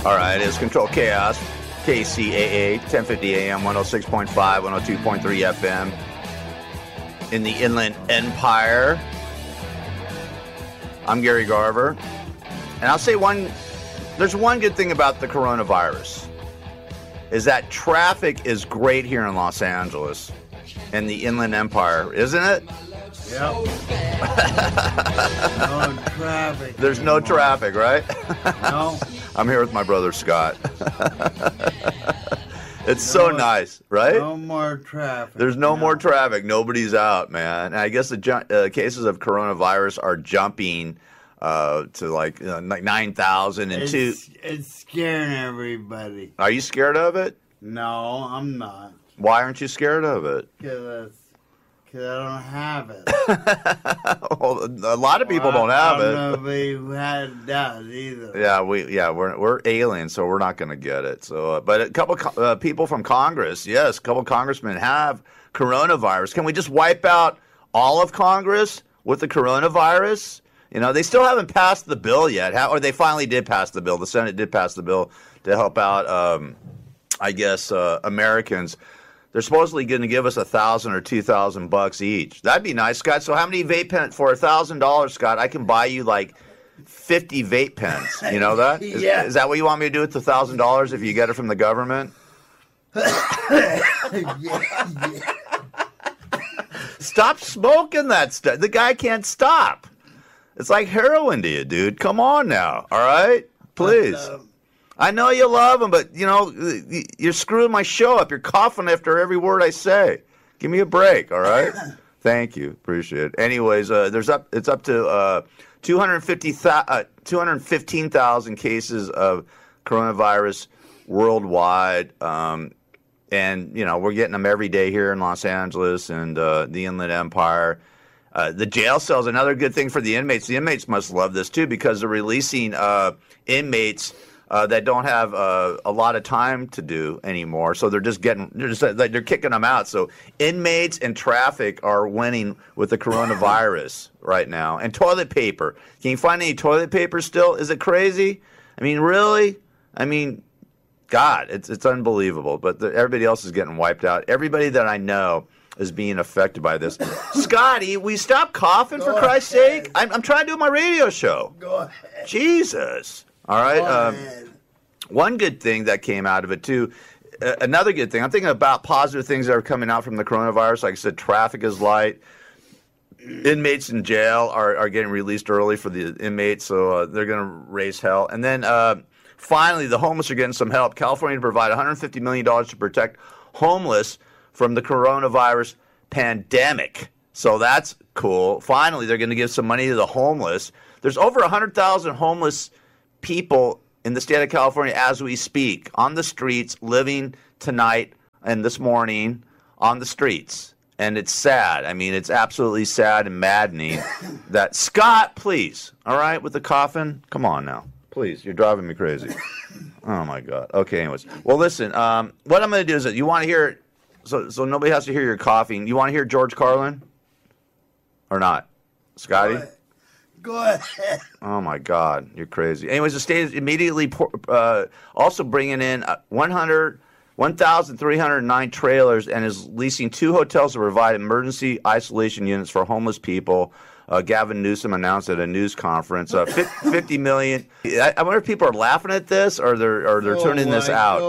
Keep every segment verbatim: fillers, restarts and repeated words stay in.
All right, it's Control Chaos, K C A A, ten fifty A M, one oh six point five, one oh two point three F M in the Inland Empire. I'm Gary Garver. And I'll say one, there's one good thing about the coronavirus, is that traffic is great here in Los Angeles and the Inland Empire, isn't it? Yep. No traffic. There's no traffic, right? No. I'm here with my brother Scott. It's No, so nice, right? No more traffic. There's no, no. more traffic. Nobody's out, man. And I guess the ju- uh, cases of coronavirus are jumping uh, to like, uh, like nine thousand and It's, two. it's scaring everybody. Are you scared of it? No, I'm not. Why aren't you scared of it? Because I don't have it. Well, a lot of people Well, don't have I don't it. know if who had it does either. Yeah, we yeah we're we're aliens, so we're not going to get it. So, uh, but a couple co- uh, people from Congress, yes, a couple congressmen have coronavirus. Can we just wipe out all of Congress with the coronavirus? You know, they still haven't passed the bill yet, How, or they finally did pass the bill. The Senate did pass the bill to help out, um, I guess, uh, Americans. They're supposedly going to give us a thousand or two thousand bucks each. That'd be nice, Scott. So how many vape pens for a thousand dollars, Scott? I can buy you like fifty vape pens. You know that? Is, Yeah. is that what you want me to do with the thousand dollars if you get it from the government? yeah, yeah. Stop smoking that stuff. The guy can't stop. It's like heroin to you, dude. Come on now. All right, please. But, uh, I know you love him, but, you know, you're screwing my show up. You're coughing after every word I say. Give me a break, all right? Thank you. Appreciate it. Anyways, uh, there's up. it's up to uh, two hundred fifteen thousand cases of coronavirus worldwide. Um, and, you know, we're getting them every day here in Los Angeles and uh, the Inland Empire. Uh, the jail cells, another good thing for the inmates. The inmates must love this, too, because they're releasing uh, inmates Uh, that don't have uh, a lot of time to do anymore, so they're just getting they're just like they're kicking them out. So inmates and traffic are winning with the coronavirus right now. And toilet paper. Can you find any toilet paper still? Is it crazy? I mean, really? I mean, God, it's it's unbelievable. But the, everybody else is getting wiped out. Everybody that I know is being affected by this. Scotty, will you stop coughing for Go Christ's ahead. sake? I'm, I'm trying to do my radio show. Go ahead. Jesus. All right. Go Um, ahead. one good thing that came out of it, too, uh, another good thing, I'm thinking about positive things that are coming out from the coronavirus. Like I said, traffic is light. Inmates in jail are, are getting released early for the inmates, so uh, they're going to raise hell. And then uh, finally, the homeless are getting some help. California to provide one hundred fifty million dollars to protect homeless from the coronavirus pandemic. So that's cool. Finally, they're going to give some money to the homeless. There's over one hundred thousand homeless people in the state of California as we speak, on the streets, living tonight and this morning on the streets. And it's sad. I mean, it's absolutely sad and maddening that Scott, please, all right, with the coffin, come on now. Please, you're driving me crazy. Oh, my God. Okay, anyways. Well, listen, um, what I'm going to do is that you want to hear, so so nobody has to hear your coughing. You want to hear George Carlin or not? Scotty? Go ahead. Go ahead. Oh, my God. You're crazy. Anyways, the state is immediately uh, also bringing in one hundred, one thousand three hundred nine trailers and is leasing two hotels to provide emergency isolation units for homeless people. Uh, Gavin Newsom announced at a news conference. Uh, fifty million. I, I wonder if people are laughing at this or they're, or they're Go tuning this ahead. out. Go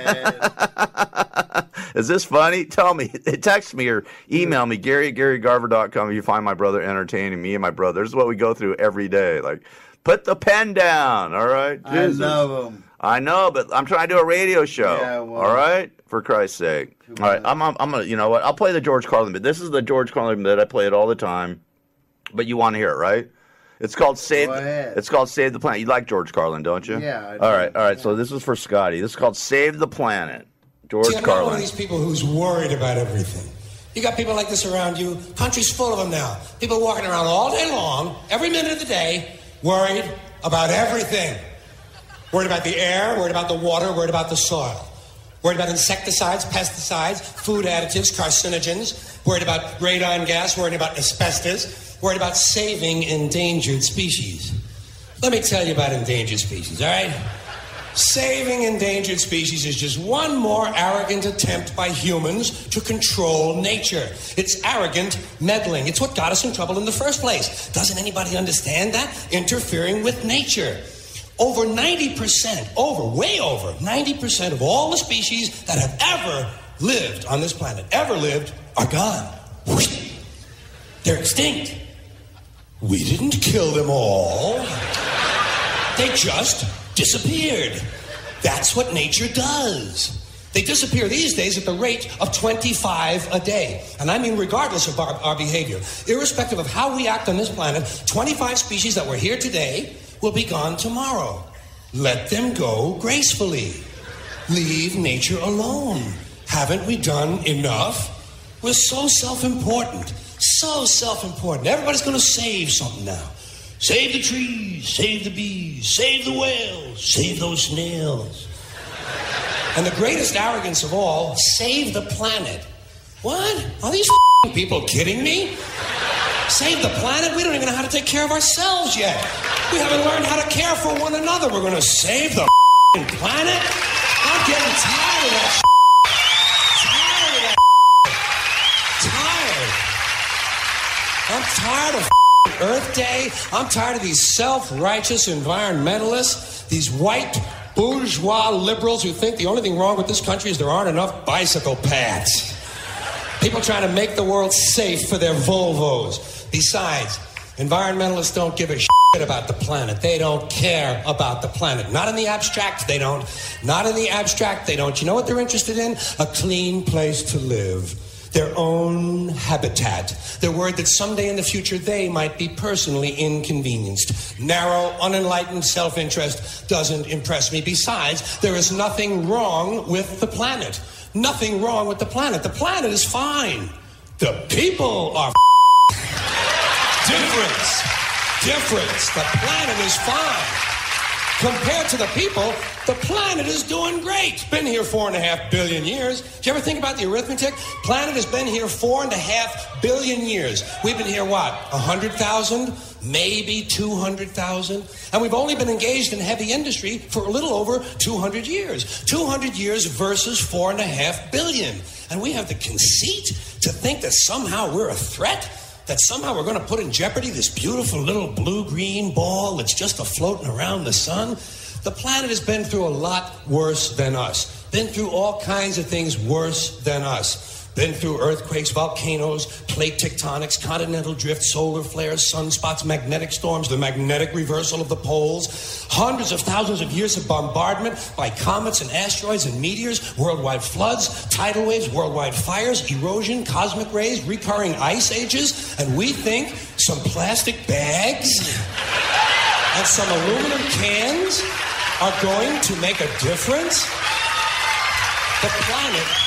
ahead. Is this funny? Tell me. Text me or email me, Gary at Gary Garver dot com if you find my brother entertaining. Me and my brother. This is what we go through every day. Like, put the pen down, all right? I Jesus. love them. I know, but I'm trying to do a radio show. Yeah, well, all right? For Christ's sake. All right, I'm, I'm, I'm going to, you know what? I'll play the George Carlin bit. This is the George Carlin bit. I play it all the time. But you want to hear it, right? It's called Save Go ahead. It's called Save the Planet. You like George Carlin, don't you? Yeah, I All do. right, all right. Yeah. So this is for Scotty. This is called Save the Planet. George See, I'm not one Carlin. of these people who's worried about everything. You got people like this around you. Country's full of them now. People walking around all day long, every minute of the day, worried about everything. Worried about the air, worried about the water, worried about the soil. Worried about insecticides, pesticides, food additives, carcinogens. Worried about radon gas, worried about asbestos. Worried about saving endangered species. Let me tell you about endangered species, all right? Saving endangered species is just one more arrogant attempt by humans to control nature. It's arrogant meddling. It's what got us in trouble in the first place. Doesn't anybody understand that? Interfering with nature. Over ninety percent, over, way over, ninety percent of all the species that have ever lived on this planet, ever lived, are gone. Whoosh. They're extinct. We didn't kill them all. They just disappeared. That's what nature does. They disappear these days at the rate of twenty-five a day. And I mean regardless of our, our behavior. Irrespective of how we act on this planet, twenty-five species that were here today will be gone tomorrow. Let them go gracefully. Leave nature alone. Haven't we done enough? We're so self-important. So self-important. Everybody's going to save something now. Save the trees, save the bees, save the whales, save those snails. And the greatest arrogance of all, save the planet. What? Are these f***ing people kidding me? Save the planet? We don't even know how to take care of ourselves yet. We haven't learned how to care for one another. We're going to save the f***ing planet? I'm getting tired of that shit. Tired of that shit. Tired. I'm tired of Earth Day. I'm tired of these self-righteous environmentalists, these white bourgeois liberals who think the only thing wrong with this country is there aren't enough bicycle paths. People trying to make the world safe for their Volvos. Besides, environmentalists don't give a shit about the planet. They don't care about the planet. Not in the abstract, they don't. Not in the abstract, they don't. You know what they're interested in? A clean place to live. Their own habitat. They're worried that someday in the future they might be personally inconvenienced. Narrow, unenlightened self-interest doesn't impress me. Besides, there is nothing wrong with the planet. Nothing wrong with the planet. The planet is fine. The people are difference. Difference. The planet is fine. Compared to the people, the planet is doing great. It's been here four and a half billion years. Did you ever think about the arithmetic? Planet has been here four and a half billion years. We've been here, what, one hundred thousand? Maybe two hundred thousand? And we've only been engaged in heavy industry for a little over two hundred years. two hundred years versus four and a half billion. And we have the conceit to think that somehow we're a threat? That somehow we're going to put in jeopardy this beautiful little blue-green ball that's just a-floating around the sun? The planet has been through a lot worse than us. Been through all kinds of things worse than us. Been through earthquakes, volcanoes, plate tectonics, continental drift, solar flares, sunspots, magnetic storms, the magnetic reversal of the poles, hundreds of thousands of years of bombardment by comets and asteroids and meteors, worldwide floods, tidal waves, worldwide fires, erosion, cosmic rays, recurring ice ages, and we think some plastic bags and some aluminum cans are going to make a difference? The planet